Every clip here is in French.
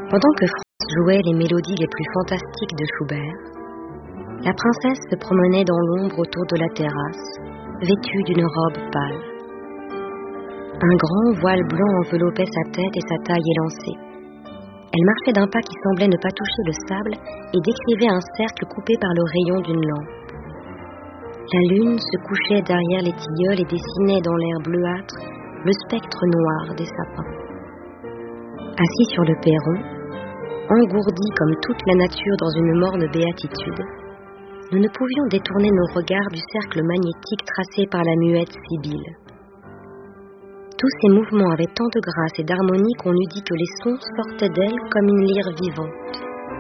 Pendant que France jouait les mélodies les plus fantastiques de Schubert, la princesse se promenait dans l'ombre autour de la terrasse, vêtue d'une robe pâle. Un grand voile blanc enveloppait sa tête et sa taille élancée. Elle marchait d'un pas qui semblait ne pas toucher le sable et décrivait un cercle coupé par le rayon d'une lampe. La lune se couchait derrière les tilleuls et dessinait dans l'air bleuâtre le spectre noir des sapins. Assis sur le perron, engourdis comme toute la nature dans une morne béatitude, nous ne pouvions détourner nos regards du cercle magnétique tracé par la muette Sibylle. Tous ces mouvements avaient tant de grâce et d'harmonie qu'on eût dit que les sons sortaient d'elle comme une lyre vivante.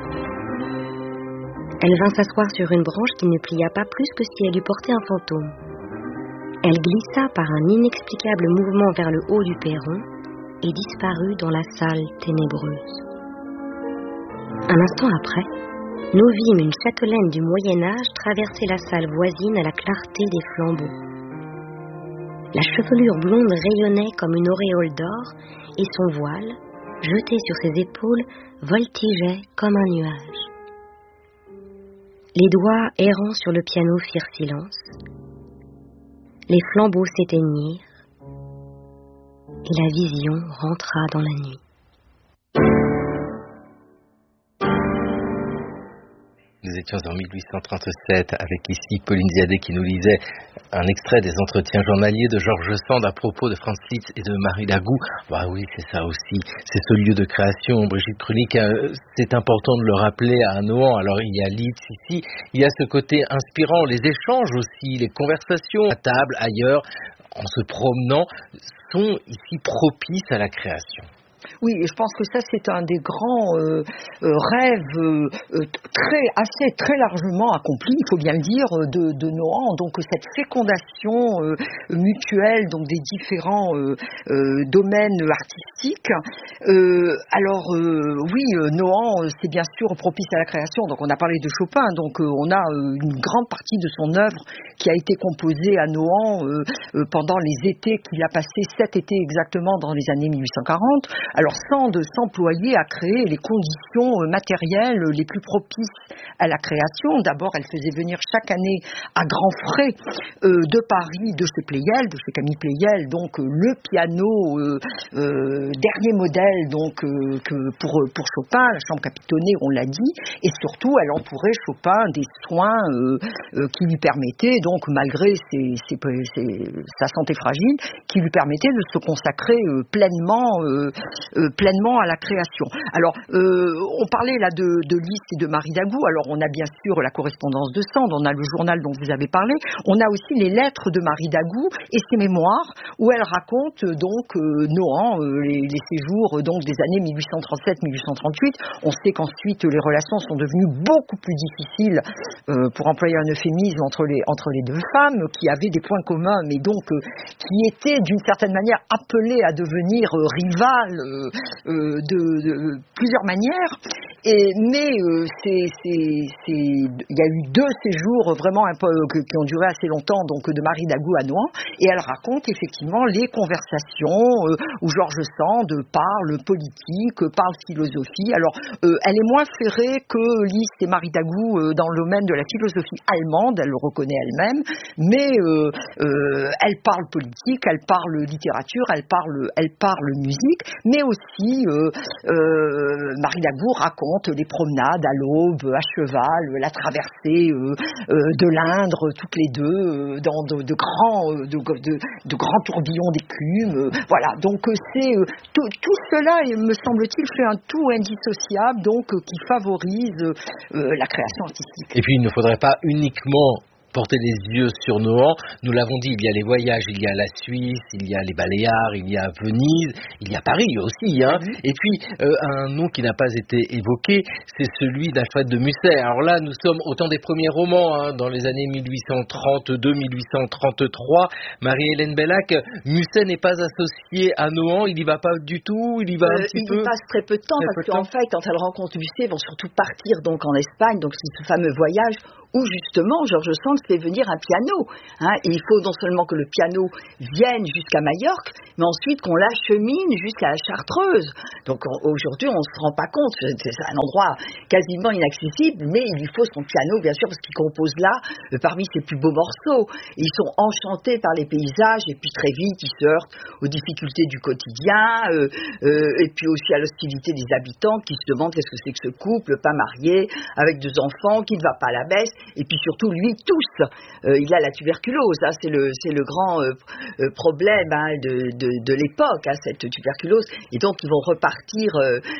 Elle vint s'asseoir sur une branche qui ne plia pas plus que si elle eût porté un fantôme. Elle glissa par un inexplicable mouvement vers le haut du perron et disparut dans la salle ténébreuse. Un instant après, nous vîmes une châtelaine du Moyen-Âge traverser la salle voisine à la clarté des flambeaux. La chevelure blonde rayonnait comme une auréole d'or et son voile, jeté sur ses épaules, voltigeait comme un nuage. Les doigts errants sur le piano firent silence. Les flambeaux s'éteignirent et la vision rentra dans la nuit. Nous étions en 1837 avec ici Pauline Ziadé qui nous lisait un extrait des entretiens journaliers de Georges Sand à propos de Franz Liszt et de Marie Lagout. Bah oui, c'est ça aussi, c'est ce lieu de création. Brigitte Krulik, c'est important de le rappeler à Nohant. Alors il y a Liszt ici, il y a ce côté inspirant, les échanges aussi, les conversations à table, ailleurs, en se promenant, sont ici propices à la création. Oui, et je pense que ça, c'est un des grands rêves très largement accomplis, il faut bien le dire, de Nohant. Donc cette fécondation mutuelle donc des différents domaines artistiques. Oui, Nohant, c'est bien sûr propice à la création. Donc on a parlé de Chopin, donc on a une grande partie de son œuvre qui a été composée à Nohant pendant les étés qu'il a passés, 7 étés exactement dans les années 1840. Alors Sand s'employait à créer les conditions matérielles les plus propices à la création. D'abord, elle faisait venir chaque année à grands frais de Paris, de chez Pleyel, de chez Camille Pleyel, donc le piano dernier modèle donc pour Chopin, la chambre capitonnée, on l'a dit, et surtout elle entourait Chopin des soins qui lui permettaient, donc malgré sa santé fragile, qui lui permettaient de se consacrer pleinement à la création. Alors, on parlait là de Liszt et de Marie Dagout. Alors, on a bien sûr la correspondance de Sand, on a le journal dont vous avez parlé, on a aussi les lettres de Marie Dagout et ses mémoires où elle raconte donc Nohant, les séjours donc des années 1837-1838. On sait qu'ensuite les relations sont devenues beaucoup plus difficiles, pour employer un euphémisme, entre les deux femmes qui avaient des points communs, mais donc qui étaient d'une certaine manière appelées à devenir rivales de plusieurs manières. Mais il y a eu 2 séjours vraiment qui ont duré assez longtemps, donc de Marie Dagout à Nohant, et elle raconte effectivement les conversations où Georges Sand parle politique, parle philosophie. Alors, elle est moins ferrée que Liszt et Marie Dagout dans le domaine de la philosophie allemande, elle le reconnaît elle-même, mais elle parle politique, elle parle littérature, elle parle musique, mais aussi Marie Dagout raconte les promenades à l'aube, à cheval, la traversée de l'Indre, toutes les deux, dans de grands tourbillons d'écume. Voilà, donc c'est tout cela, me semble-t-il, fait un tout indissociable, donc qui favorise la création artistique. Et puis il ne faudrait pas uniquement porter les yeux sur Nohant. Nous l'avons dit, il y a les voyages, il y a la Suisse, il y a les Baléares, il y a Venise, il y a Paris aussi. Et puis, un nom qui n'a pas été évoqué, c'est celui d'Alfred de Musset. Alors là, nous sommes au temps des premiers romans, dans les années 1832-1833. Marie-Hélène Bellac, Musset n'est pas associé à Nohant, il n'y va pas du tout, il y va un petit peu. Il passe très peu de temps, parce qu'en fait, quand elle rencontre Musset, ils vont surtout partir donc en Espagne, donc c'est ce fameux voyage où justement George Sand fait venir un piano. Et il faut non seulement que le piano vienne jusqu'à Majorque, mais ensuite qu'on l'achemine jusqu'à la Chartreuse. Donc aujourd'hui, on ne se rend pas compte, c'est un endroit quasiment inaccessible, mais il lui faut son piano, bien sûr, parce qu'il compose là parmi ses plus beaux morceaux. Ils sont enchantés par les paysages, et puis très vite, ils se heurtent aux difficultés du quotidien, et puis aussi à l'hostilité des habitants qui se demandent qu'est-ce que c'est que ce couple, pas marié, avec 2 enfants, qui ne va pas à la messe, et puis surtout, lui, tousse. Il a la tuberculose, c'est le grand problème de l'époque, cette tuberculose, et donc ils vont repartir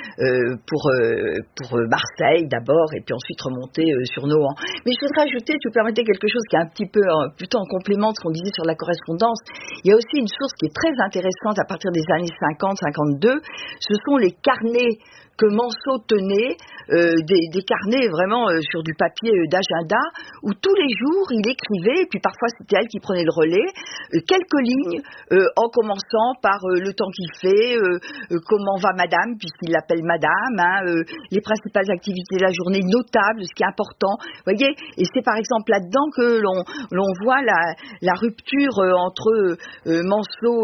pour Marseille d'abord, et puis ensuite remonter sur Nohant. Mais je voudrais ajouter, si vous permettez, quelque chose qui est un petit peu plutôt en complément de ce qu'on disait sur la correspondance. Il y a aussi une source qui est très intéressante à partir des années 50-52, ce sont les carnets que Manceau tenait, des carnets vraiment sur du papier d'agenda, où tous les jours il écrivait, et puis parfois c'était elle qui prenait le relais, quelques lignes, en commençant par le temps qu'il fait, comment va madame, puisqu'il l'appelle madame, les principales activités de la journée, notables, ce qui est important, vous voyez, et c'est par exemple là-dedans que l'on voit la rupture entre Manceau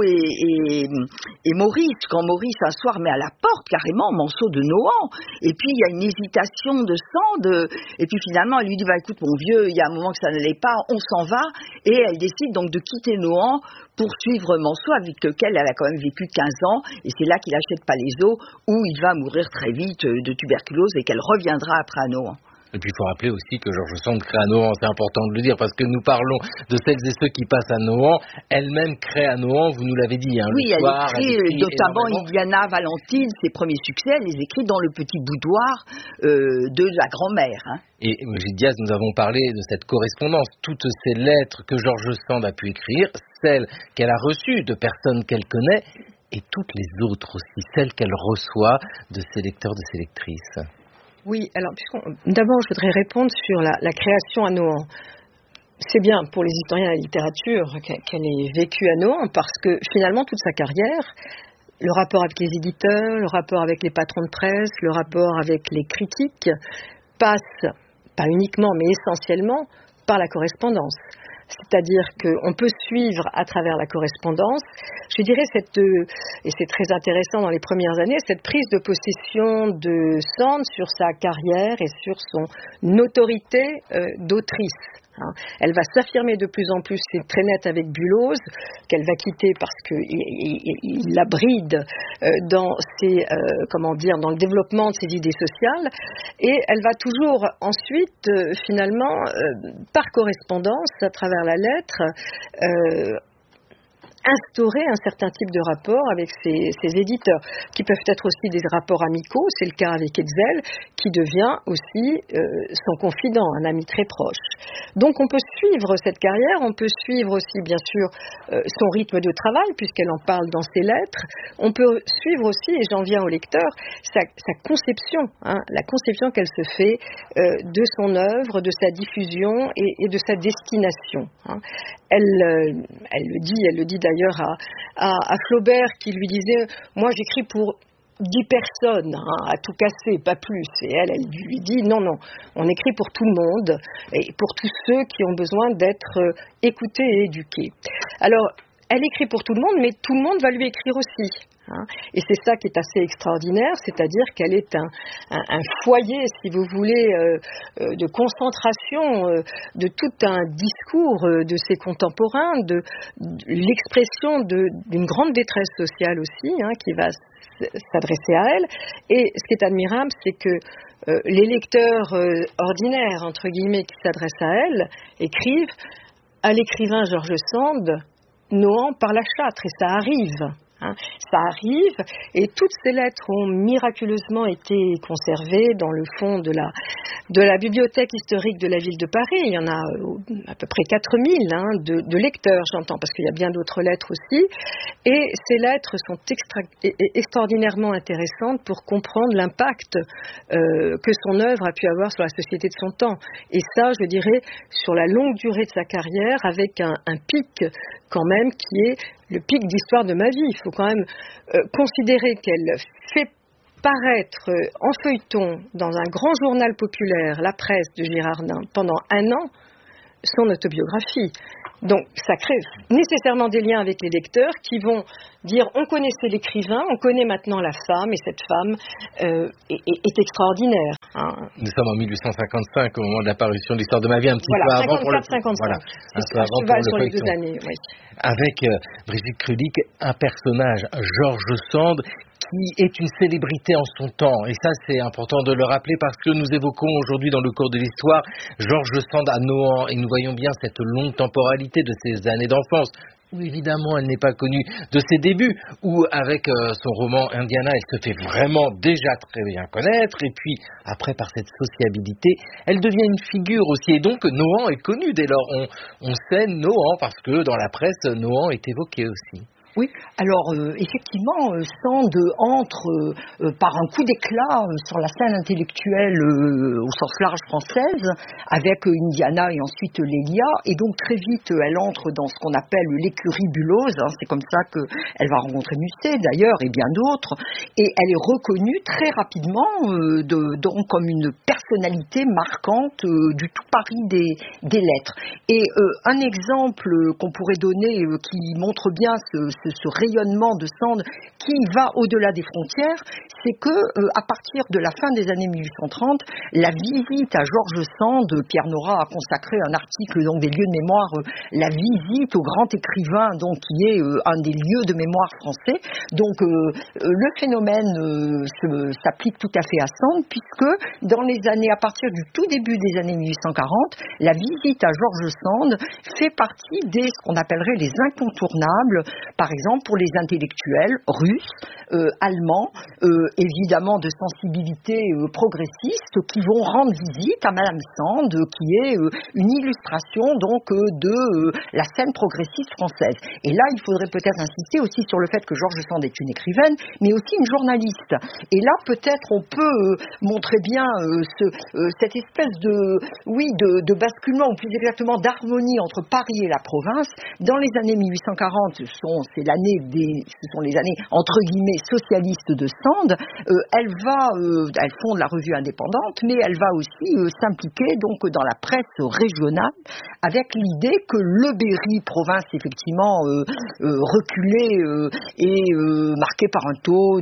et Maurice, quand Maurice un soir met à la porte carrément Manceau de Nohant, et puis il y a une hésitation de Sand, et puis finalement elle lui dit écoute mon vieux, il y a un moment que ça n'allait pas, on s'en va, et elle décide donc de quitter Nohant pour suivre Manceau, avec lequel elle a quand même vécu 15 ans, et c'est là qu'il achète Palaiseau, où il va mourir très vite de tuberculose, et qu'elle reviendra après à Nohant. Et puis il faut rappeler aussi que George Sand crée à Nohant, c'est important de le dire, parce que nous parlons de celles et ceux qui passent à Nohant. Elle-même crée à Nohant, vous nous l'avez dit, oui, le soir. Elle écrit notamment Indiana Valentine, ses premiers succès, elle les écrit dans le petit boudoir de la grand-mère. Et Brigitte Diaz, nous avons parlé de cette correspondance, toutes ces lettres que George Sand a pu écrire, celles qu'elle a reçues de personnes qu'elle connaît, et toutes les autres aussi, celles qu'elle reçoit de ses lecteurs, de ses lectrices. Oui, alors d'abord je voudrais répondre sur la création à Nohant. C'est bien pour les historiens de la littérature qu'elle ait vécu à Nohant, parce que finalement toute sa carrière, le rapport avec les éditeurs, le rapport avec les patrons de presse, le rapport avec les critiques, passe, pas uniquement mais essentiellement, par la correspondance. C'est-à-dire qu'on peut suivre à travers la correspondance, je dirais, et c'est très intéressant dans les premières années, cette prise de possession de Sand sur sa carrière et sur son autorité d'autrice. Elle va s'affirmer de plus en plus, c'est très net avec Bulloz, qu'elle va quitter parce qu'il la bride dans dans le développement de ses idées sociales, et elle va toujours ensuite, finalement, par correspondance, à travers la lettre, instaurer un certain type de rapport avec ses éditeurs, qui peuvent être aussi des rapports amicaux. C'est le cas avec Hetzel, qui devient aussi son confident, un ami très proche. Donc on peut suivre cette carrière, on peut suivre aussi bien sûr son rythme de travail, puisqu'elle en parle dans ses lettres. On peut suivre aussi, et j'en viens au lecteur, sa conception, la conception qu'elle se fait de son œuvre, de sa diffusion et de sa destination. Elle le dit d'ailleurs à Flaubert, qui lui disait « Moi j'écris pour 10 personnes, à tout casser, pas plus. » Et elle lui dit « Non, on écrit pour tout le monde, et pour tous ceux qui ont besoin d'être écoutés et éduqués. » Alors, elle écrit pour tout le monde, mais tout le monde va lui écrire aussi. Et c'est ça qui est assez extraordinaire, c'est-à-dire qu'elle est un foyer, si vous voulez, de concentration de tout un discours de ses contemporains, de l'expression d'une grande détresse sociale aussi, qui va s'adresser à elle. Et ce qui est admirable, c'est que les lecteurs ordinaires, entre guillemets, qui s'adressent à elle, écrivent à l'écrivain George Sand, Nohant par la Châtre, et ça arrive. Ça arrive, et toutes ces lettres ont miraculeusement été conservées dans le fond de la bibliothèque historique de la ville de Paris. Il y en a à peu près 4000 de lecteurs, j'entends, parce qu'il y a bien d'autres lettres aussi. Et ces lettres sont extraordinairement intéressantes pour comprendre l'impact que son œuvre a pu avoir sur la société de son temps. Et ça, je dirais, sur la longue durée de sa carrière, avec un pic quand même qui est le pic d'histoire de ma vie. Il faut quand même considérer qu'elle fait paraître en feuilleton dans un grand journal populaire, La Presse de Girardin, pendant 1 an, son autobiographie. Donc, ça crée nécessairement des liens avec les lecteurs qui vont dire on connaissait l'écrivain, on connaît maintenant la femme, et cette femme est extraordinaire. Hein. Nous sommes en 1855, au moment de l'apparition de l'histoire de ma vie, un petit peu avant pour le 55. Voilà, un peu à avant cheval pour sur le les 2 feuilleton. années, oui. Avec Brigitte Krulik, un personnage, Georges Sand, qui est une célébrité en son temps. Et ça, c'est important de le rappeler parce que nous évoquons aujourd'hui dans le cours de l'histoire Georges Sand à Nohant et nous voyons bien cette longue temporalité de ses années d'enfance. Où évidemment elle n'est pas connue de ses débuts, où avec son roman Indiana, elle se fait vraiment déjà très bien connaître, et puis après par cette sociabilité, elle devient une figure aussi, et donc Nohant est connu dès lors, on sait Nohant parce que dans la presse, Nohant est évoqué aussi. Oui, alors effectivement, Sand entre par un coup d'éclat sur la scène intellectuelle au sens large française, avec Indiana et ensuite Lélia, et donc très vite elle entre dans ce qu'on appelle l'écurie bullosa, hein, c'est comme ça qu'elle va rencontrer Musset d'ailleurs, et bien d'autres, et elle est reconnue très rapidement donc comme une personnalité marquante du tout Paris des lettres. Et un exemple qu'on pourrait donner qui montre bien ce rayonnement de Sand qui va au-delà des frontières, c'est que à partir de la fin des années 1830, la visite à Georges Sand, Pierre Nora a consacré un article donc des lieux de mémoire, la visite au grand écrivain donc qui est un des lieux de mémoire français. Donc le phénomène s'applique tout à fait à Sand puisque dans les années à partir du tout début des années 1840, la visite à Georges Sand fait partie des ce qu'on appellerait les incontournables. Par exemple, pour les intellectuels russes, allemands, évidemment de sensibilité progressiste, qui vont rendre visite à Madame Sand, qui est une illustration donc de la scène progressiste française. Et là, il faudrait peut-être insister aussi sur le fait que Georges Sand est une écrivaine, mais aussi une journaliste. Et là, peut-être on peut montrer bien cette espèce de basculement, ou plus exactement d'harmonie entre Paris et la province. Dans les années 1840, ce sont les années entre guillemets socialistes de Sand. Elle fonde la revue indépendante, mais elle va aussi s'impliquer donc dans la presse régionale avec l'idée que le Berry, province effectivement reculée et marquée par un taux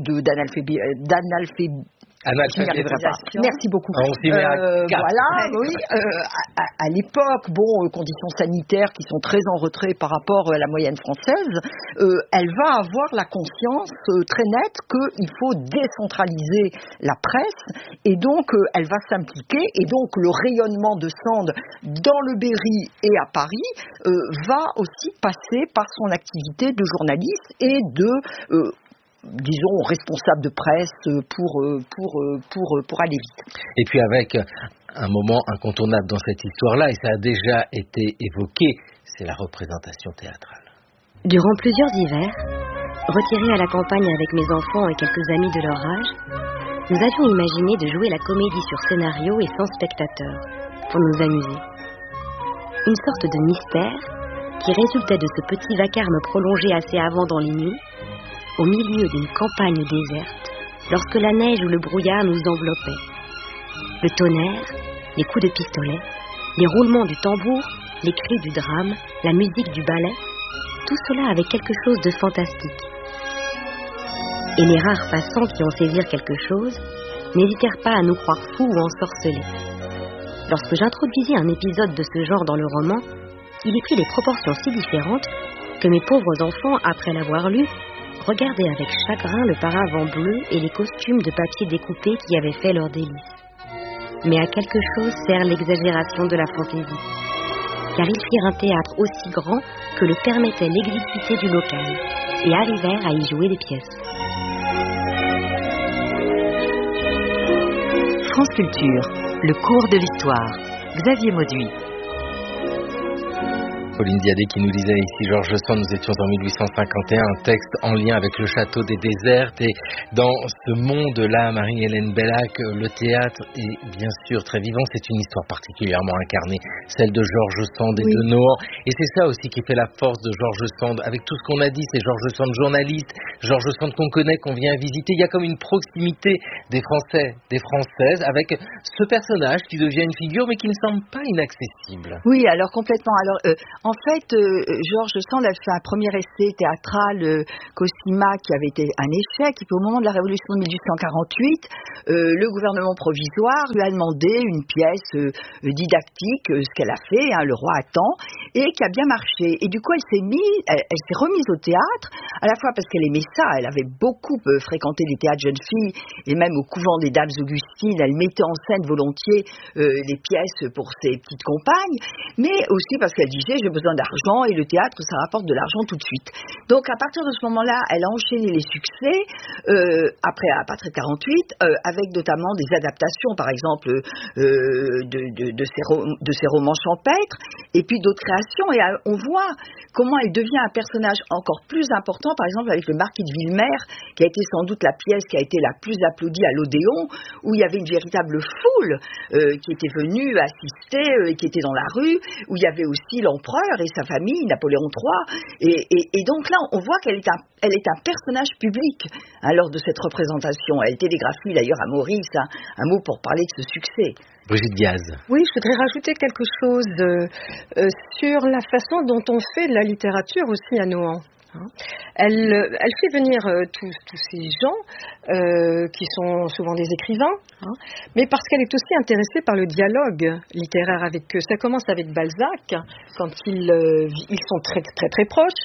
Merci beaucoup. Voilà, oui. À l'époque, conditions sanitaires qui sont très en retrait par rapport à la moyenne française, elle va avoir la conscience très nette qu'il faut décentraliser la presse et donc elle va s'impliquer et donc le rayonnement de Sand dans le Berry et à Paris va aussi passer par son activité de journaliste et de disons, responsable de presse pour aller vite. Et puis avec un moment incontournable dans cette histoire-là, et ça a déjà été évoqué, c'est la représentation théâtrale. Durant plusieurs hivers, retirés à la campagne avec mes enfants et quelques amis de leur âge, nous avions imaginé de jouer la comédie sur scénario et sans spectateurs, pour nous amuser. Une sorte de mystère qui résultait de ce petit vacarme prolongé assez avant dans les nuits, au milieu d'une campagne déserte, lorsque la neige ou le brouillard nous enveloppait. Le tonnerre, les coups de pistolet, les roulements du tambour, les cris du drame, la musique du ballet, tout cela avait quelque chose de fantastique. Et les rares passants qui en saisirent quelque chose n'hésitèrent pas à nous croire fous ou ensorcelés. Lorsque j'introduisis un épisode de ce genre dans le roman, il y prit des proportions si différentes que mes pauvres enfants, après l'avoir lu, regardaient avec chagrin le paravent bleu et les costumes de papier découpé qui avaient fait leur délice. Mais à quelque chose sert l'exagération de la fantaisie, car ils firent un théâtre aussi grand que le permettait l'exiguïté du local, et arrivèrent à y jouer des pièces. France Culture, le cours de l'histoire. Xavier Mauduit. Pauline Diadé qui nous disait ici George Sand, nous étions en 1851, un texte en lien avec le château des Désertes, et dans ce monde-là, Marie-Hélène Bellac, le théâtre est bien sûr très vivant, c'est une histoire particulièrement incarnée, celle de George Sand et de Nohant, et c'est ça aussi qui fait la force de George Sand, avec tout ce qu'on a dit, c'est George Sand journaliste, George Sand qu'on connaît, qu'on vient visiter, il y a comme une proximité des Français, des Françaises, avec ce personnage qui devient une figure mais qui ne semble pas inaccessible. Oui, alors complètement. Alors, en fait, George Sand a fait un premier essai théâtral, Cosima, qui avait été un échec. Et puis au moment de la Révolution de 1848, le gouvernement provisoire lui a demandé une pièce didactique, ce qu'elle a fait, Le Roi attend, et qui a bien marché. Et du coup, elle s'est remise au théâtre, à la fois parce qu'elle aimait ça, elle avait beaucoup fréquenté les théâtres jeunes filles, et même au couvent des Dames Augustines, elle mettait en scène volontiers les pièces pour ses petites compagnes, mais aussi parce qu'elle disait j'ai besoin d'argent et le théâtre ça rapporte de l'argent tout de suite. Donc à partir de ce moment-là, elle a enchaîné les succès à partir de 48 avec notamment des adaptations par exemple de ses romans champêtres et puis d'autres créations, et on voit comment elle devient un personnage encore plus important, par exemple avec le Marquis de Villemer, qui a été sans doute la pièce qui a été la plus applaudie à l'Odéon, où il y avait une véritable foule qui était venue assister et qui était dans la rue, où il y avait aussi l'empereur et sa famille, Napoléon III, et donc là on voit qu'elle est un personnage public lors de cette représentation. Elle télégraphie d'ailleurs à Maurice un mot pour parler de ce succès. Brigitte Diaz. Oui, je voudrais rajouter quelque chose sur la façon dont on fait de la littérature aussi à Nohant. Elle fait venir tous ces gens qui sont souvent des écrivains, mais parce qu'elle est aussi intéressée par le dialogue littéraire avec eux. Ça commence avec Balzac, quand ils sont très très très proches.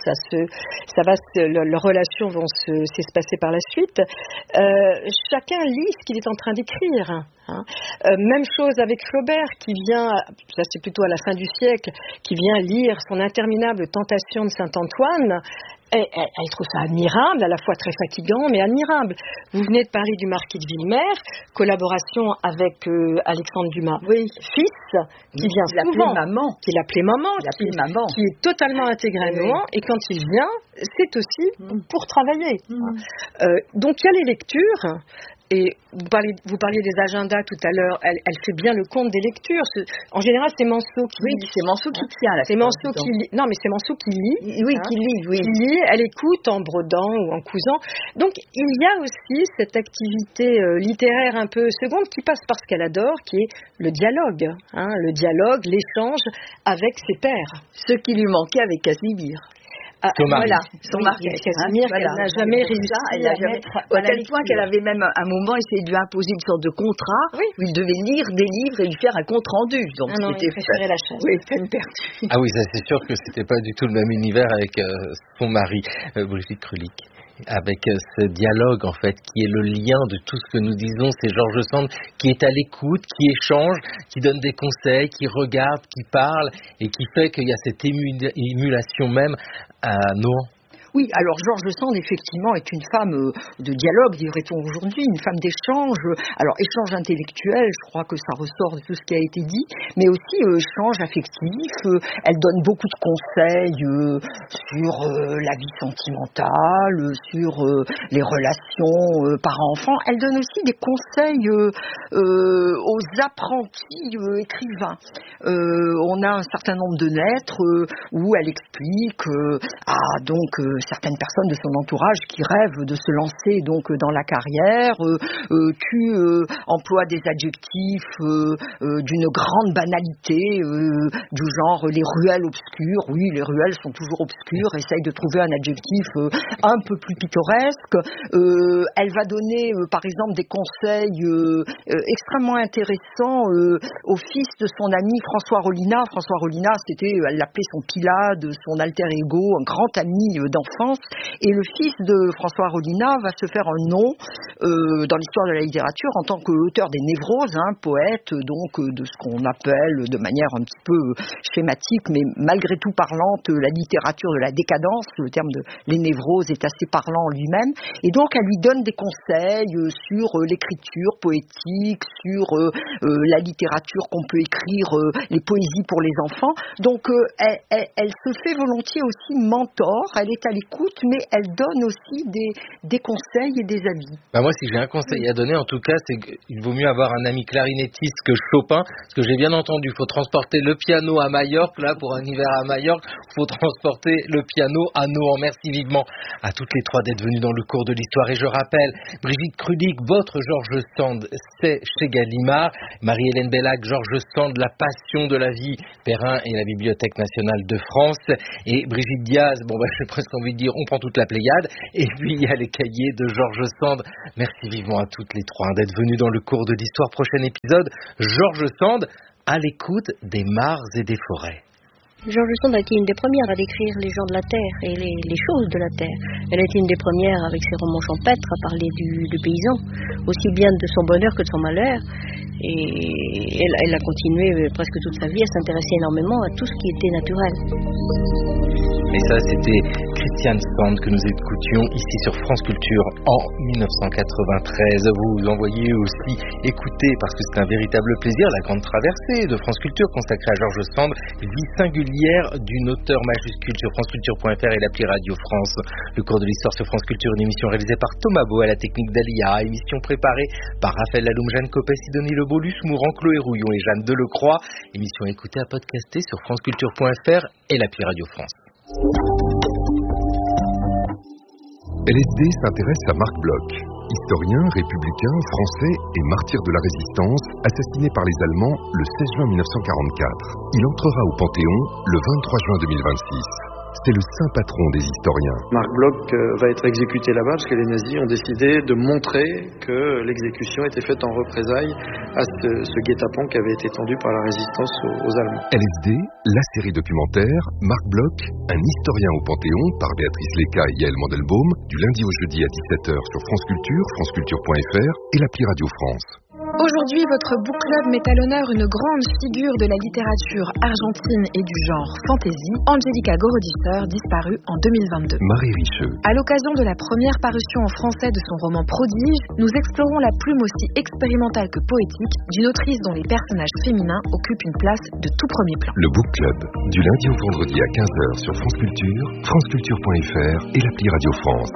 Leurs relations vont s'espacer par la suite. Chacun lit ce qu'il est en train d'écrire. Même chose avec Flaubert qui vient, ça c'est plutôt à la fin du siècle, qui vient lire son interminable Tentation de Saint-Antoine. Elle trouve ça admirable, à la fois très fatigant, mais admirable. Vous venez de parler du Marquis de Villemer, collaboration avec Alexandre Dumas, fils, qui vient souvent, qui l'appelait maman, qui est totalement intégré à Nohant, et quand il vient, c'est aussi pour travailler. Donc il y a les lectures. Et vous parliez des agendas tout à l'heure, elle fait bien le compte des lectures. En général, c'est Manceau qui lit. Oui, c'est Manceau qui tient. C'est Manceau qui lit. Non, mais c'est Manceau qui lit. Oui, qui lit, oui. Qui lit, elle écoute en brodant ou en cousant. Donc, il y a aussi cette activité littéraire un peu seconde qui passe par ce qu'elle adore, qui est le dialogue. Le dialogue, l'échange avec ses pairs. Ce qui lui manquait avec Casimir. Son mari. Voilà, son mari. Casimir, elle n'a jamais réussi à mettre à tel point qu'elle avait même un moment essayé de lui imposer une sorte de contrat où il devait lire des livres et lui faire un compte rendu. Donc il préférait la chasse. Oui, peine perdue. Ah oui, ça c'est sûr que c'était pas du tout le même univers avec son mari, Brigitte Krulik. Avec ce dialogue en fait qui est le lien de tout ce que nous disons, c'est George Sand qui est à l'écoute, qui échange, qui donne des conseils, qui regarde, qui parle et qui fait qu'il y a cette émulation même à Nohant. Oui, alors George Sand, effectivement, est une femme de dialogue, dirait-on aujourd'hui, une femme d'échange. Alors, échange intellectuel, je crois que ça ressort de tout ce qui a été dit, mais aussi échange affectif. Elle donne beaucoup de conseils sur la vie sentimentale, sur les relations parents-enfants. Elle donne aussi des conseils aux apprentis écrivains. On a un certain nombre de lettres où elle explique certaines personnes de son entourage qui rêvent de se lancer donc dans la carrière, qui emploient des adjectifs d'une grande banalité, du genre les ruelles obscures. Oui, les ruelles sont toujours obscures. Essaye de trouver un adjectif un peu plus pittoresque. Elle va donner, par exemple, des conseils extrêmement intéressants au fils de son ami François Rollina. François Rollina, elle l'appelait son Pilade, son alter ego, un grand ami d'enfance. l'enfance. Et le fils de François Rodinat va se faire un nom dans l'histoire de la littérature en tant qu'auteur des Névroses, poète donc de ce qu'on appelle de manière un petit peu schématique, mais malgré tout parlante, la littérature de la décadence. Le terme de les Névroses est assez parlant lui-même. Et donc, elle lui donne des conseils sur l'écriture poétique, sur la littérature qu'on peut écrire, les poésies pour les enfants. Donc, elle se fait volontiers aussi mentor. Elle est à l'écoute, mais elle donne aussi des conseils et des avis. Moi, si j'ai un conseil à donner, en tout cas, c'est qu'il vaut mieux avoir un ami clarinettiste que Chopin, parce que j'ai bien entendu, il faut transporter le piano à Majorque, là, pour un hiver à Majorque, il faut transporter le piano à Nohant. Merci vivement à toutes les trois d'être venues dans le cours de l'histoire. Et je rappelle, Brigitte Krudig, votre George Sand, c'est chez Gallimard. Marie-Hélène Bellac, George Sand, La Passion de la vie, Perrin et la Bibliothèque nationale de France. Et Brigitte Diaz, j'ai presque envie de dire, on prend toute la Pléiade. Et puis, il y a les cahiers de George Sand. Merci vivement à toutes les trois d'être venues dans le cours de l'histoire. Prochain épisode, George Sand, à l'écoute des mares et des forêts. George Sand a été une des premières à décrire les gens de la terre et les choses de la terre. Elle a été une des premières avec ses romans champêtres à parler du paysan, aussi bien de son bonheur que de son malheur. Et elle a continué presque toute sa vie à s'intéresser énormément à tout ce qui était naturel. Et ça, c'était Christiane Sand que nous écoutions ici sur France Culture en 1993. Vous envoyez aussi écouter, parce que c'est un véritable plaisir, La Grande Traversée de France Culture consacrée à George Sand, vie singulière d'une auteure majuscule sur franceculture.fr et l'appli Radio France. Le cours de l'histoire sur France Culture, une émission réalisée par Thomas Beau à la technique d'Alia, émission préparée par Raphaël Laloum, Jeanne Copé, Sidonie Lebolus, Mourant, Chloé Rouillon et Jeanne Delecroix. Émission écoutée à podcaster sur franceculture.fr et l'appli Radio France. LSD s'intéresse à Marc Bloch, historien, républicain, français et martyr de la résistance, assassiné par les Allemands le 16 juin 1944. Il entrera au Panthéon le 23 juin 2026. C'est le saint patron des historiens. Marc Bloch va être exécuté là-bas parce que les nazis ont décidé de montrer que l'exécution était faite en représailles à ce guet-apens qui avait été tendu par la résistance aux Allemands. LSD, la série documentaire, Marc Bloch, un historien au Panthéon, par Béatrice Léca et Yael Mandelbaum, du lundi au jeudi à 17h sur France Culture, franceculture.fr et l'appli Radio France. Aujourd'hui, votre book club met à l'honneur une grande figure de la littérature argentine et du genre fantasy, Angélica Gorodischer, disparue en 2022. Marie Richeux. À l'occasion de la première parution en français de son roman Prodige, nous explorons la plume aussi expérimentale que poétique d'une autrice dont les personnages féminins occupent une place de tout premier plan. Le book club, du lundi au vendredi à 15h sur France Culture, franceculture.fr et l'appli Radio France.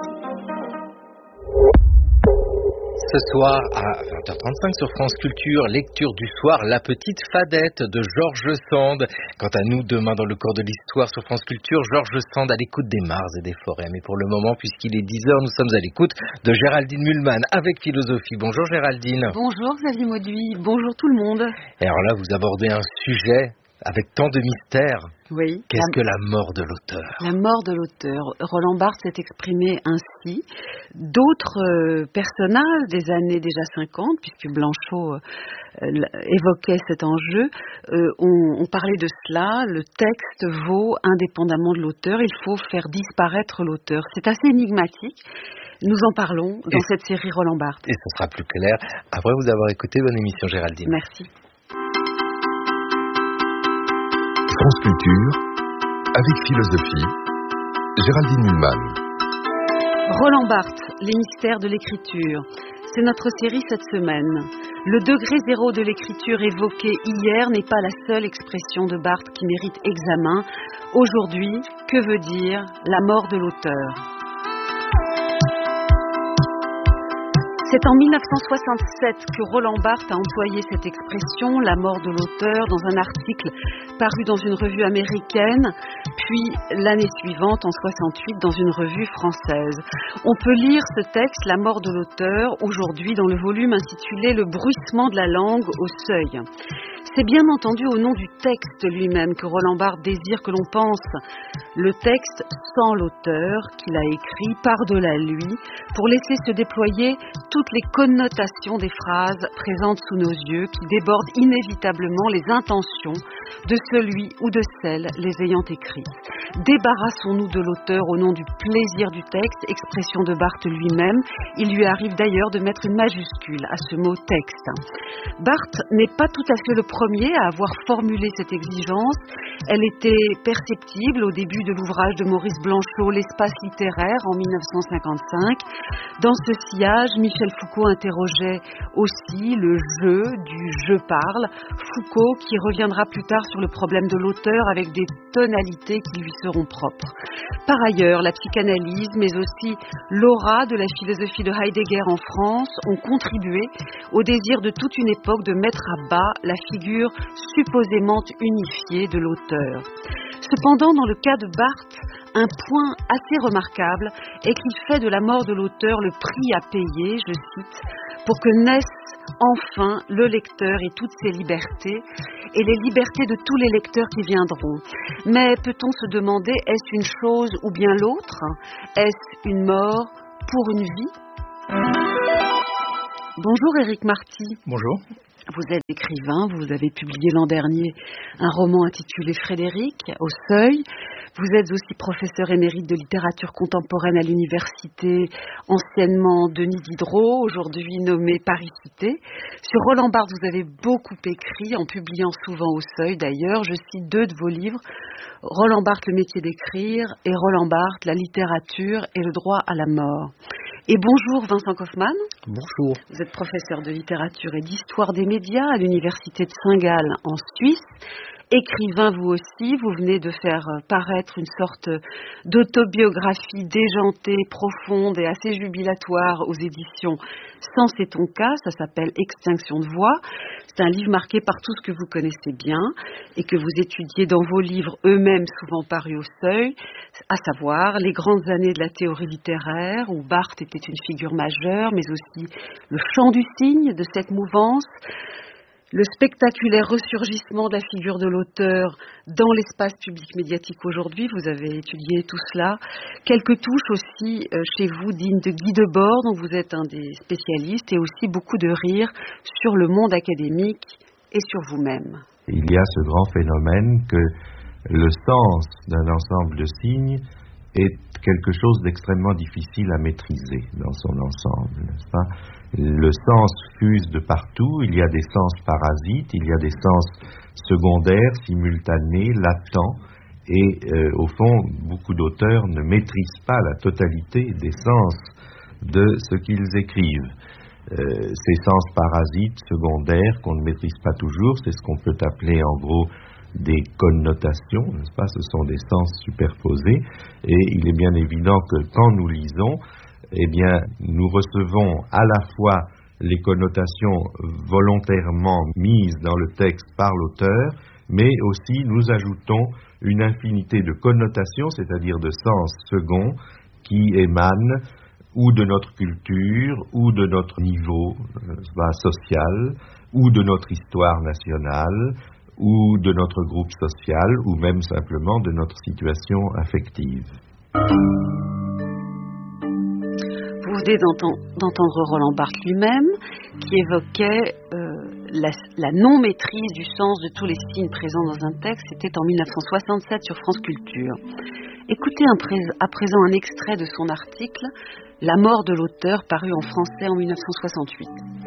Ce soir à 20h35 sur France Culture, lecture du soir, La Petite Fadette de George Sand. Quant à nous, demain dans le cours de l'histoire sur France Culture, George Sand à l'écoute des mares et des forêts. Mais pour le moment, puisqu'il est 10h, nous sommes à l'écoute de Géraldine Mühlmann avec Philosophie. Bonjour Géraldine. Bonjour Xavier Mauduit, bonjour tout le monde. Et alors là, vous abordez un sujet avec tant de mystères. Oui. Qu'est-ce que la mort de l'auteur ? La mort de l'auteur. Roland Barthes s'est exprimé ainsi. D'autres personnages des années déjà 50, puisque Blanchot évoquait cet enjeu, ont parlé de cela. Le texte vaut indépendamment de l'auteur. Il faut faire disparaître l'auteur. C'est assez énigmatique. Nous en parlons dans cette série Roland Barthes. Et ce sera plus clair après vous avoir écouté. Bonne émission Géraldine. Merci. France Culture, avec Philosophie, Géraldine Mühlmann. Roland Barthes, les mystères de l'écriture. C'est notre série cette semaine. Le degré zéro de l'écriture évoqué hier n'est pas la seule expression de Barthes qui mérite examen. Aujourd'hui, que veut dire la mort de l'auteur ? C'est en 1967 que Roland Barthes a employé cette expression, la mort de l'auteur, dans un article paru dans une revue américaine, puis l'année suivante, en 68, dans une revue française. On peut lire ce texte, La mort de l'auteur, aujourd'hui dans le volume intitulé Le bruissement de la langue au seuil. C'est bien entendu au nom du texte lui-même que Roland Barthes désire que l'on pense le texte sans l'auteur qu'il a écrit par-delà lui pour laisser se déployer toutes les connotations des phrases présentes sous nos yeux qui débordent inévitablement les intentions de celui ou de celle les ayant écrites. Débarrassons-nous de l'auteur au nom du plaisir du texte, expression de Barthes lui-même. Il lui arrive d'ailleurs de mettre une majuscule à ce mot texte. Barthes n'est pas tout à fait le premier à avoir formulé cette exigence. Elle était perceptible au début de l'ouvrage de Maurice Blanchot, L'espace littéraire, en 1955. Dans ce sillage, Michel Foucault interrogeait aussi le jeu du « je parle ». Foucault qui reviendra plus tard sur le problème de l'auteur avec des tonalités qui lui seront propres. Par ailleurs, la psychanalyse, mais aussi l'aura de la philosophie de Heidegger en France ont contribué au désir de toute une époque de mettre à bas la figure supposément unifiée de l'auteur. Cependant, dans le cas de Barthes, un point assez remarquable est qu'il fait de la mort de l'auteur le prix à payer, je cite, pour que naisse enfin le lecteur et toutes ses libertés, et les libertés de tous les lecteurs qui viendront. Mais peut-on se demander, est-ce une chose ou bien l'autre? Est-ce une mort pour une vie? Bonjour Éric Marty. Bonjour. Vous êtes écrivain, vous avez publié l'an dernier un roman intitulé Frédéric, au Seuil. Vous êtes aussi professeur émérite de littérature contemporaine à l'université, anciennement Denis Diderot, aujourd'hui nommé Paris-Cité. Sur Roland Barthes, vous avez beaucoup écrit, en publiant souvent au Seuil d'ailleurs. Je cite 2 de vos livres, Roland Barthes, le métier d'écrire, et Roland Barthes, la littérature et le droit à la mort. Et bonjour Vincent Kaufmann. Bonjour. Vous êtes professeur de littérature et d'histoire des médias à l'université de Saint-Gall en Suisse. Écrivain vous aussi, vous venez de faire paraître une sorte d'autobiographie déjantée, profonde et assez jubilatoire aux éditions Sens et ton cas, ça s'appelle Extinction de voix. C'est un livre marqué par tout ce que vous connaissez bien et que vous étudiez dans vos livres eux-mêmes souvent parus au Seuil, à savoir les grandes années de la théorie littéraire où Barthes était une figure majeure, mais aussi le chant du cygne de cette mouvance, le spectaculaire ressurgissement de la figure de l'auteur dans l'espace public médiatique aujourd'hui. Vous avez étudié tout cela. Quelques touches aussi chez vous dignes de Guy Debord, dont vous êtes un des spécialistes, et aussi beaucoup de rire sur le monde académique et sur vous-même. Il y a ce grand phénomène que le sens d'un ensemble de signes est quelque chose d'extrêmement difficile à maîtriser dans son ensemble, n'est-ce pas? Le sens fuse de partout, il y a des sens parasites, il y a des sens secondaires, simultanés, latents, et au fond, beaucoup d'auteurs ne maîtrisent pas la totalité des sens de ce qu'ils écrivent. Ces sens parasites, secondaires, qu'on ne maîtrise pas toujours, c'est ce qu'on peut appeler en gros des connotations, n'est-ce pas? Ce sont des sens superposés, et il est bien évident que quand nous lisons, eh bien, nous recevons à la fois les connotations volontairement mises dans le texte par l'auteur, mais aussi nous ajoutons une infinité de connotations, c'est-à-dire de sens seconds, qui émanent ou de notre culture, ou de notre niveau social, ou de notre histoire nationale, ou de notre groupe social, ou même simplement de notre situation affective. Vous venez d'entendre Roland Barthes lui-même, qui évoquait la non-maîtrise du sens de tous les signes présents dans un texte. C'était en 1967 sur France Culture. Écoutez à présent un extrait de son article « La mort de l'auteur » paru en français en 1968.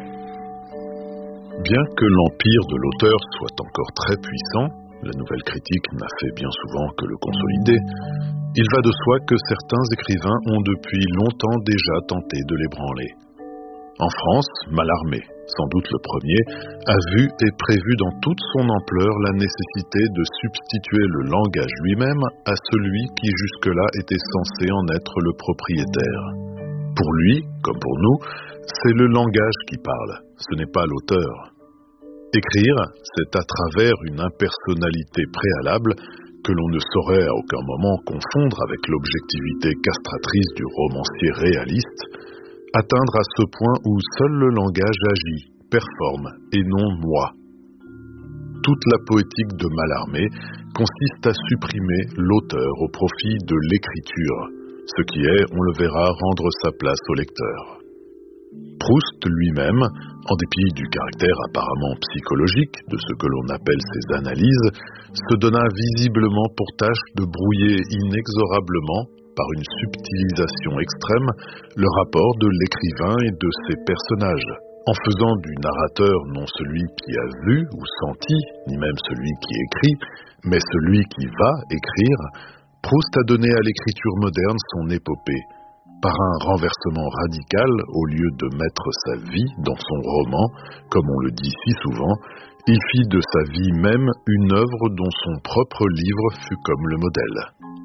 Bien que l'empire de l'auteur soit encore très puissant, la nouvelle critique n'a fait bien souvent que le consolider. Il va de soi que certains écrivains ont depuis longtemps déjà tenté de l'ébranler. En France, Mallarmé, sans doute le premier, a vu et prévu dans toute son ampleur la nécessité de substituer le langage lui-même à celui qui jusque-là était censé en être le propriétaire. Pour lui, comme pour nous, c'est le langage qui parle, ce n'est pas l'auteur. Écrire, c'est à travers une impersonnalité préalable que l'on ne saurait à aucun moment confondre avec l'objectivité castratrice du romancier réaliste, atteindre à ce point où seul le langage agit, performe et non moi. Toute la poétique de Mallarmé consiste à supprimer l'auteur au profit de l'écriture, ce qui est, on le verra, rendre sa place au lecteur. Proust lui-même, en dépit du caractère apparemment psychologique de ce que l'on appelle ses analyses, se donna visiblement pour tâche de brouiller inexorablement, par une subtilisation extrême, le rapport de l'écrivain et de ses personnages, en faisant du narrateur non celui qui a vu ou senti, ni même celui qui écrit, mais celui qui va écrire. Proust a donné à l'écriture moderne son épopée. Par un renversement radical, au lieu de mettre sa vie dans son roman, comme on le dit si souvent, il fit de sa vie même une œuvre dont son propre livre fut comme le modèle.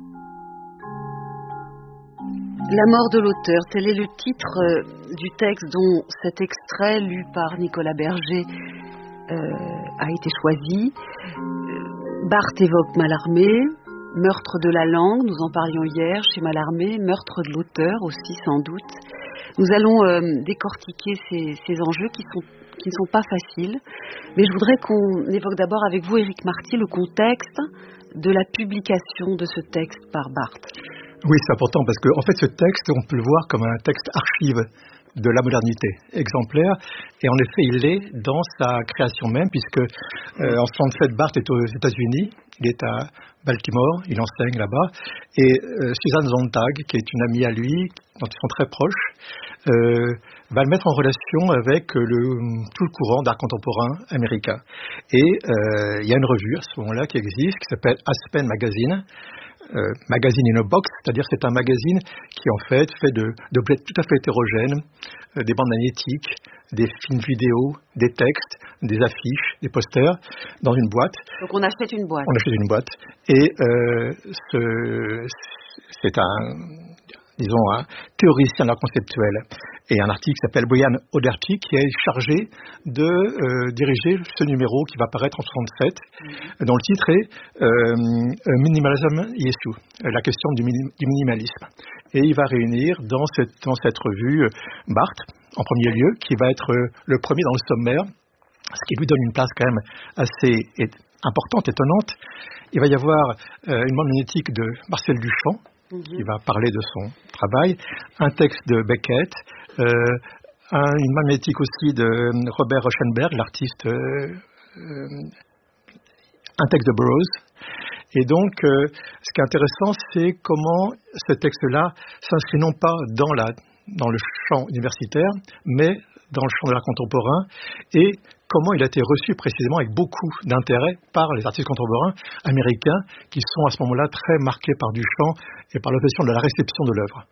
La mort de l'auteur, tel est le titre du texte dont cet extrait lu par Nicolas Berger a été choisi. Barthes évoque Mallarmé, meurtre de la langue, nous en parlions hier chez Mallarmé, meurtre de l'auteur aussi sans doute. Nous allons décortiquer ces enjeux qui ne sont pas faciles, mais je voudrais qu'on évoque d'abord avec vous, Éric Marty, le contexte de la publication de ce texte par Barthes. Oui, c'est important parce qu'en fait ce texte, on peut le voir comme un texte archive de la modernité, exemplaire, et en effet il l'est dans sa création même, puisque en 1967 Barthes est aux États-Unis, il est à Baltimore, il enseigne là-bas, et Susan Sontag, qui est une amie à lui, dont ils sont très proches, va le mettre en relation avec tout le courant d'art contemporain américain. Et il y a une revue à ce moment-là qui existe, qui s'appelle Aspen Magazine, Magazine in a Box, c'est-à-dire c'est un magazine qui en fait d'objets tout à fait hétérogènes, des bandes magnétiques, des films vidéo, des textes, des affiches, des posters, dans une boîte. Donc on achète une boîte. On achète une boîte. Et c'est un théoricien d'art conceptuel et un article qui s'appelle Brian O'Doherty qui est chargé de diriger ce numéro qui va paraître en 1967, dont le titre est Minimalism Issue, la question du minimalisme. Et il va réunir dans cette revue Barthes, en premier lieu, qui va être le premier dans le sommaire, ce qui lui donne une place quand même assez importante, étonnante. Il va y avoir une bande magnétique de Marcel Duchamp, qui va parler de son travail, un texte de Beckett, une magnétique aussi de Robert Rauschenberg, l'artiste, un texte de Burroughs. Et donc, ce qui est intéressant, c'est comment ce texte-là s'inscrit non pas dans le champ universitaire, mais dans le champ de l'art contemporain, et comment il a été reçu précisément avec beaucoup d'intérêt par les artistes contemporains américains qui sont à ce moment-là très marqués par Duchamp et par l'obsession de la réception de l'œuvre.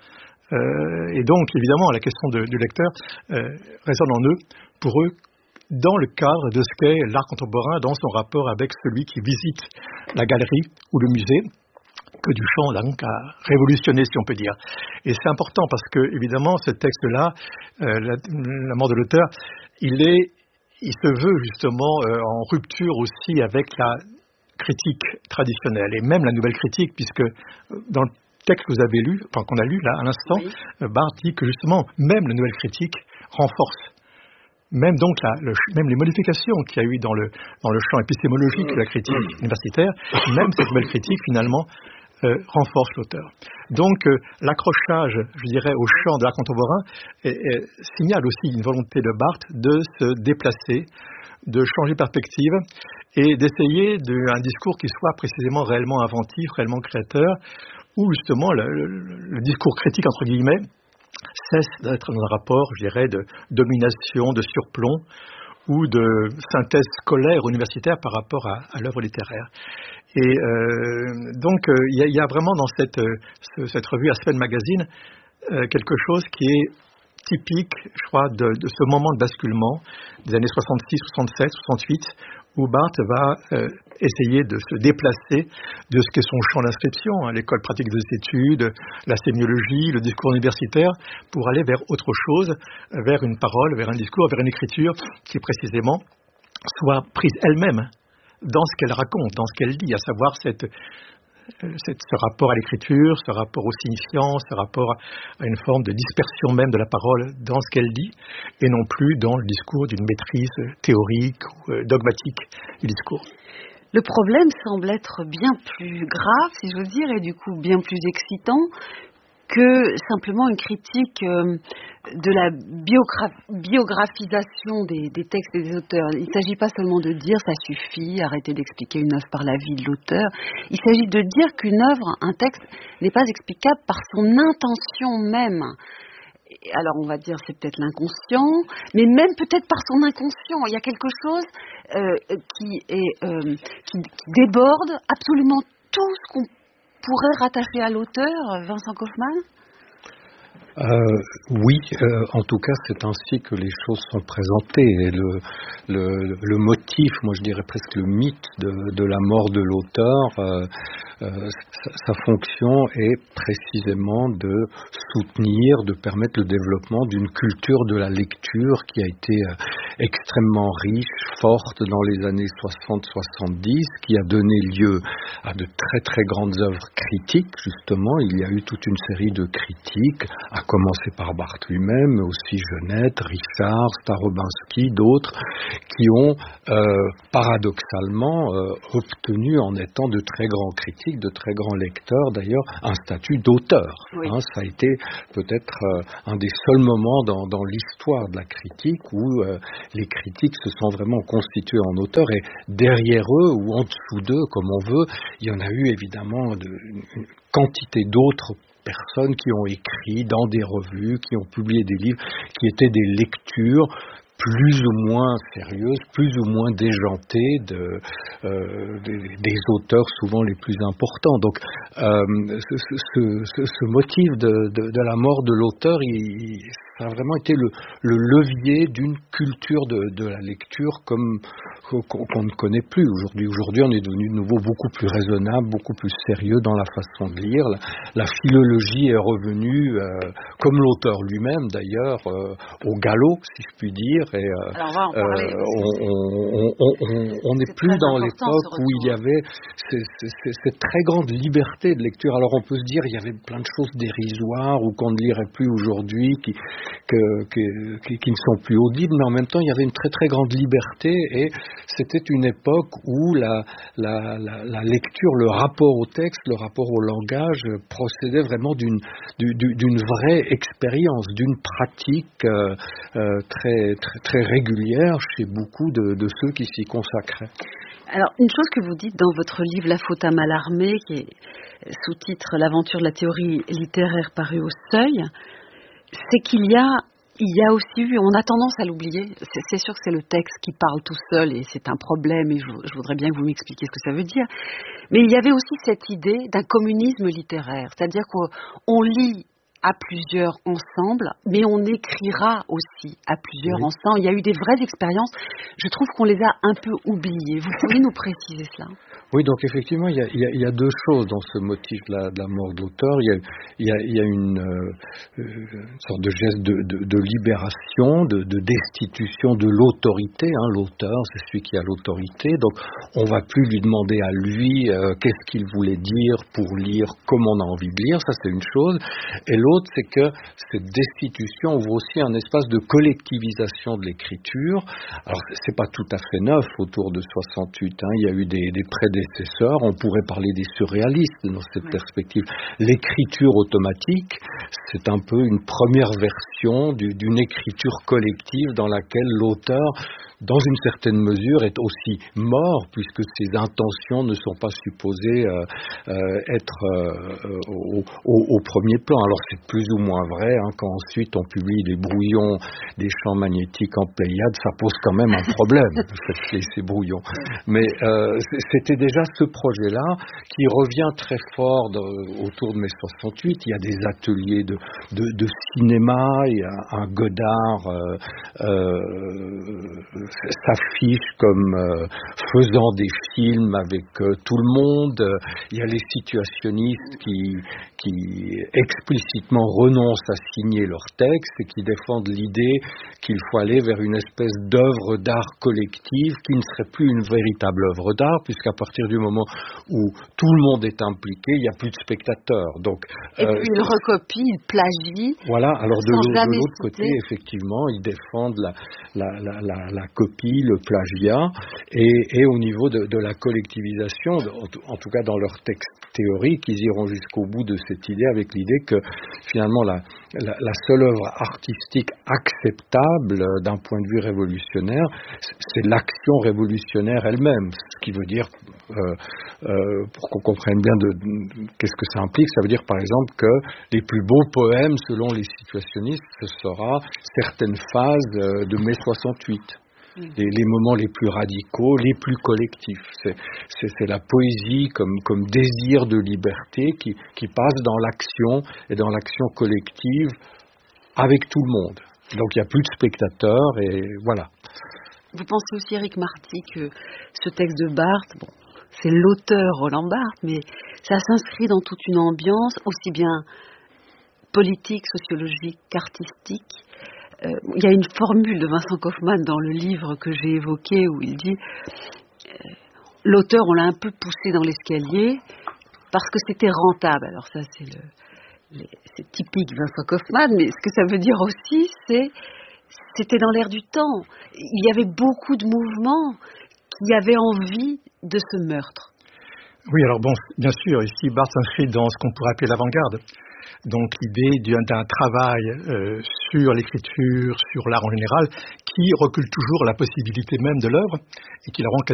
Et donc, évidemment, la question du lecteur résonne en eux, pour eux, dans le cadre de ce qu'est l'art contemporain, dans son rapport avec celui qui visite la galerie ou le musée, que Duchamp donc a révolutionné, si on peut dire. Et c'est important parce que, évidemment, ce texte-là, la mort de l'auteur, il se veut justement en rupture aussi avec la critique traditionnelle et même la nouvelle critique, puisque dans le texte que vous avez lu, enfin qu'on a lu là à l'instant, oui. Barthes dit que justement même la nouvelle critique renforce. Même donc même les modifications qu'il y a eu dans le champ épistémologique de la critique universitaire, même cette nouvelle critique finalement renforce l'auteur. Donc l'accrochage, je dirais, au champ de l'art contemporain signale aussi une volonté de Barthes de se déplacer, de changer de perspective et d'essayer un discours qui soit précisément réellement inventif, réellement créateur, où justement le discours critique entre guillemets cesse d'être dans un rapport, je dirais, de domination, de surplomb ou de synthèse scolaire universitaire par rapport à l'œuvre littéraire. Et donc il y a vraiment dans cette revue Aspen Magazine quelque chose qui est typique, je crois, de ce moment de basculement des années 66, 67, 68, où Barthes va essayer de se déplacer de ce qu'est son champ d'inscription, l'école pratique des études, la sémiologie, le discours universitaire, pour aller vers autre chose, vers une parole, vers un discours, vers une écriture qui précisément soit prise elle-même dans ce qu'elle raconte, dans ce qu'elle dit, à savoir ce rapport à l'écriture, ce rapport au signifiant, ce rapport à une forme de dispersion même de la parole dans ce qu'elle dit, et non plus dans le discours d'une maîtrise théorique ou dogmatique du discours. Le problème semble être bien plus grave, si j'ose dire, et du coup bien plus excitant, que simplement une critique de la biographisation des textes et des auteurs. Il ne s'agit pas seulement de dire ça suffit, arrêtez d'expliquer une œuvre par la vie de l'auteur. Il s'agit de dire qu'une œuvre, un texte, n'est pas explicable par son intention même. Alors on va dire c'est peut-être l'inconscient, mais même peut-être par son inconscient. Il y a quelque chose qui déborde absolument tout ce qu'on pourrait rattacher à l'auteur, Vincent Kaufmann. Oui, en tout cas, c'est ainsi que les choses sont présentées. Et le motif, moi je dirais presque le mythe de la mort de l'auteur, sa fonction est précisément de soutenir, de permettre le développement d'une culture de la lecture qui a été extrêmement riche, forte dans les années 60-70, qui a donné lieu à de très très grandes œuvres critiques, justement. Il y a eu toute une série de critiques, à commencer par Barthes lui-même, mais aussi Genette, Richard, Starobinski, d'autres, qui ont paradoxalement obtenu, en étant de très grands critiques, de très grands lecteurs d'ailleurs, un statut d'auteur. Oui. Ça a été peut-être un des seuls moments dans l'histoire de la critique où les critiques se sont vraiment constitués en auteurs, et derrière eux ou en dessous d'eux, comme on veut, il y en a eu évidemment une quantité d'autres personnes qui ont écrit dans des revues, qui ont publié des livres, qui étaient des lectures plus ou moins sérieuses, plus ou moins déjantées des auteurs souvent les plus importants. Donc ce motif de la mort de l'auteur, ça a vraiment été le levier d'une culture de la lecture qu'on ne connaît plus aujourd'hui. Aujourd'hui, on est devenu de nouveau beaucoup plus raisonnable, beaucoup plus sérieux dans la façon de lire. La philologie est revenue, comme l'auteur lui-même d'ailleurs, au galop, si je puis dire. Et alors, on va en parler. On n'est plus dans l'époque où il y avait cette très grande liberté de lecture. Alors on peut se dire il y avait plein de choses dérisoires ou qu'on ne lirait plus aujourd'hui qui ne sont plus audibles, mais en même temps il y avait une très très grande liberté, et c'était une époque où la lecture, le rapport au texte, le rapport au langage procédait vraiment d'une vraie expérience, d'une pratique très, très, très régulière chez beaucoup de ceux qui s'y consacraient. Alors, une chose que vous dites dans votre livre La faute à Mallarmé, qui est sous-titre L'aventure de la théorie littéraire paru au Seuil, c'est qu'il y a aussi eu, on a tendance à l'oublier, c'est sûr que c'est le texte qui parle tout seul et c'est un problème, et je voudrais bien que vous m'expliquiez ce que ça veut dire, mais il y avait aussi cette idée d'un communisme littéraire, c'est-à-dire qu'on lit à plusieurs ensemble, mais on écrira aussi à plusieurs ensemble. Il y a eu des vraies expériences, je trouve qu'on les a un peu oubliées. Vous pouvez nous préciser cela ? Oui, donc effectivement, il y a deux choses dans ce motif de la mort de l'auteur. Il y a une sorte de geste de libération, de destitution de l'autorité. L'auteur, c'est celui qui a l'autorité. Donc, on ne va plus lui demander à lui qu'est-ce qu'il voulait dire pour lire comme on a envie de lire. Ça, c'est une chose. Et l'autre, c'est que cette destitution ouvre aussi un espace de collectivisation de l'écriture. Alors, c'est pas tout à fait neuf autour de 68. Il y a eu des prédécesseurs. On pourrait parler des surréalistes dans cette perspective. L'écriture automatique, c'est un peu une première version d'une écriture collective dans laquelle l'auteur, dans une certaine mesure, est aussi mort, puisque ses intentions ne sont pas supposées être au premier plan. Alors c'est plus ou moins vrai, quand ensuite on publie des brouillons des champs magnétiques en Pléiade, ça pose quand même un problème, ces brouillons. Mais c'était déjà ce projet-là qui revient très fort autour de mai 68. Il y a des ateliers de cinéma, il y a un Godard s'affiche comme faisant des films avec tout le monde. Il y a les situationnistes qui explicitement renoncent à signer leurs textes et qui défendent l'idée qu'il faut aller vers une espèce d'œuvre d'art collective qui ne serait plus une véritable œuvre d'art, puisqu'à partir du moment où tout le monde est impliqué, il n'y a plus de spectateurs. Donc, et puis ils recopient, ils plagient. Voilà, alors de l'autre côté, effectivement, ils défendent la copie, le plagiat, et au niveau de la collectivisation, en tout cas dans leur texte théorique, ils iront jusqu'au bout de cette idée avec l'idée que finalement la seule œuvre artistique acceptable d'un point de vue révolutionnaire, c'est l'action révolutionnaire elle-même, ce qui veut dire, pour qu'on comprenne bien qu'est-ce que ça implique, ça veut dire par exemple que les plus beaux poèmes selon les situationnistes, ce sera certaines phases de mai 68. Les moments les plus radicaux, les plus collectifs. C'est la poésie comme désir de liberté qui passe dans l'action et dans l'action collective avec tout le monde. Donc il n'y a plus de spectateurs et voilà. Vous pensez aussi, Éric Marty, que ce texte de Barthes, c'est l'auteur Roland Barthes, mais ça s'inscrit dans toute une ambiance aussi bien politique, sociologique qu'artistique. Il y a une formule de Vincent Kaufmann dans le livre que j'ai évoqué où il dit l'auteur, on l'a un peu poussé dans l'escalier parce que c'était rentable. Alors ça, c'est typique Vincent Kaufmann, mais ce que ça veut dire aussi, c'était dans l'air du temps. Il y avait beaucoup de mouvements qui avaient envie de ce meurtre. Oui, alors bien sûr, ici, Barthes s'inscrit dans ce qu'on pourrait appeler l'avant-garde. Donc l'idée d'un travail sur l'écriture, sur l'art en général, qui recule toujours la possibilité même de l'œuvre et qui la rend